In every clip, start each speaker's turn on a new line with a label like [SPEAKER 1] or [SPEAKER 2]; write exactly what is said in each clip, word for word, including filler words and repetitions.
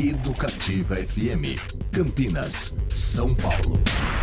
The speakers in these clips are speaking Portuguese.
[SPEAKER 1] Educativa F M, Campinas, São Paulo.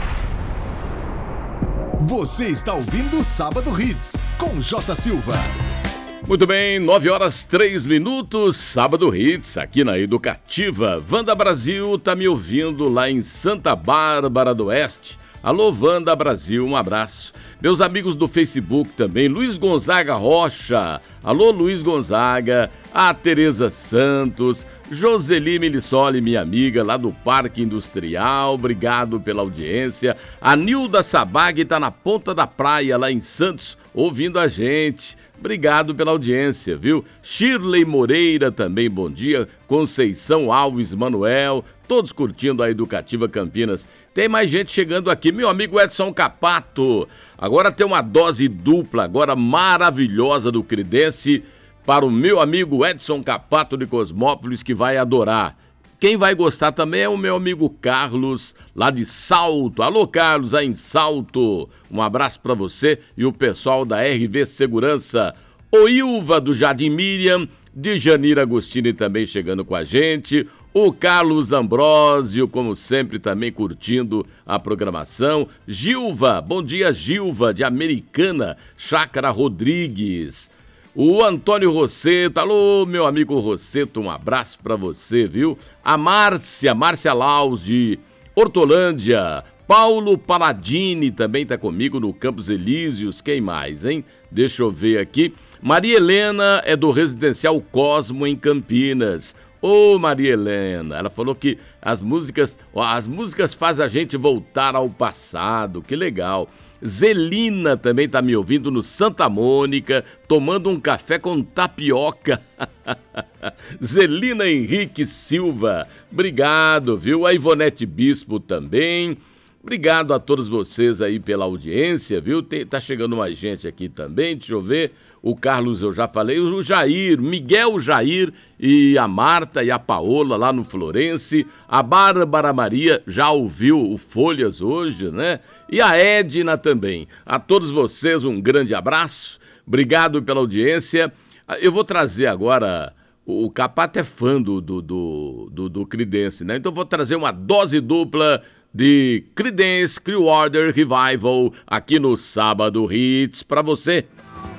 [SPEAKER 1] Você está ouvindo o Sábado Hits, com J. Silva.
[SPEAKER 2] Muito bem, nove horas três minutos, Sábado Hits, aqui na Educativa. Wanda Brasil tá me ouvindo lá em Santa Bárbara do Oeste. Alô, Wanda Brasil, um abraço. Meus amigos do Facebook também, Luiz Gonzaga Rocha. Alô, Luiz Gonzaga. A Tereza Santos. Joseli Melissoli, minha amiga, lá do Parque Industrial. Obrigado pela audiência. A Nilda Sabag tá na ponta da praia, lá em Santos, ouvindo a gente. Obrigado pela audiência, viu? Shirley Moreira também, bom dia. Conceição Alves Manuel, todos curtindo a Educativa Campinas. Tem mais gente chegando aqui, meu amigo Edson Capato. Agora tem uma dose dupla, agora maravilhosa do Creedence para o meu amigo Edson Capato de Cosmópolis, que vai adorar. Quem vai gostar também é o meu amigo Carlos, lá de Salto. Alô, Carlos, aí em Salto. Um abraço para você e o pessoal da R V Segurança. O Ilva do Jardim Miriam, de Janira Agostini também chegando com a gente. O Carlos Ambrósio, como sempre, também curtindo a programação. Gilva, bom dia, Gilva, de Americana, Chácara Rodrigues. O Antônio Rosseto, alô, meu amigo Rosseto, um abraço pra você, viu? A Márcia, Márcia Laus, de Hortolândia. Paulo Paladini também tá comigo no Campos Elíseos. Quem mais, hein? Deixa eu ver aqui. Maria Helena é do Residencial Cosmo, em Campinas. Ô, Maria Helena, ela falou que as músicas, as músicas fazem a gente voltar ao passado, que legal. Zelina também tá me ouvindo no Santa Mônica, tomando um café com tapioca. Zelina Henrique Silva, obrigado, viu? A Ivonete Bispo também. Obrigado a todos vocês aí pela audiência, viu? Tem, tá chegando mais gente aqui também, deixa eu ver. O Carlos eu já falei, o Jair, Miguel Jair e a Marta e a Paola lá no Florense. A Bárbara Maria já ouviu o Folhas hoje, né? E a Edna também. A todos vocês um grande abraço, obrigado pela audiência. Eu vou trazer agora, o Capato é fã do, do, do, do, do Creedence, né? Então eu vou trazer uma dose dupla de Creedence Clearwater Revival aqui no Sábado Hits para você.